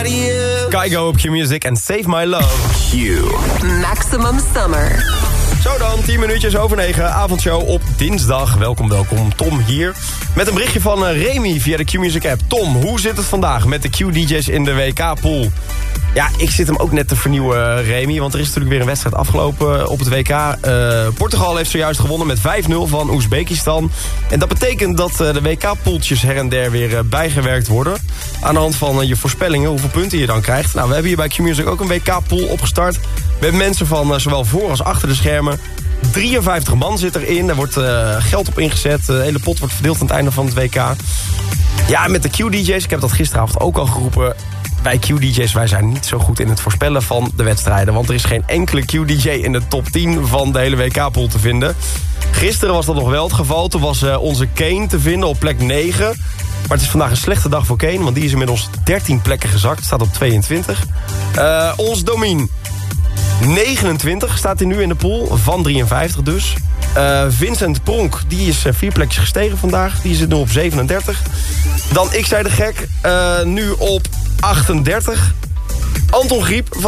Kygo op Q-Music en Save My Love. Q. Maximum Summer. Zo dan, 10 minuutjes over 9, avondshow op dinsdag. Welkom, Tom hier. Met een berichtje van Remy via de Q-Music app. Tom, hoe zit het vandaag met de Q-DJ's in de WK-pool? Ja, ik zit hem ook net te vernieuwen, Remy. Want er is natuurlijk weer een wedstrijd afgelopen op het WK. Portugal heeft zojuist gewonnen met 5-0 van Oezbekistan. En dat betekent dat de WK-poeltjes her en der weer bijgewerkt worden. Aan de hand van je voorspellingen, hoeveel punten je dan krijgt. Nou, we hebben hier bij Q-Music ook een WK-pool opgestart. Met mensen van zowel voor als achter de schermen. 53 man zit erin. Er wordt geld op ingezet. De hele pot wordt verdeeld aan het einde van het WK. Ja, met de Q-DJ's, ik heb dat gisteravond ook al geroepen. Wij Q-DJ's, wij zijn niet zo goed in het voorspellen van de wedstrijden. Want er is geen enkele Q-DJ in de top 10 van de hele WK-pool te vinden. Gisteren was dat nog wel het geval. Toen was onze Kane te vinden op plek 9. Maar het is vandaag een slechte dag voor Kane. Want die is inmiddels 13 plekken gezakt. Staat op 22. Ons Domien 29 staat hij nu in de pool. Van 53 dus. Vincent Pronk, die is 4 plekjes gestegen vandaag. Die zit nu op 37. Dan Ik Zei de Gek, nu op 38. Anton Griep van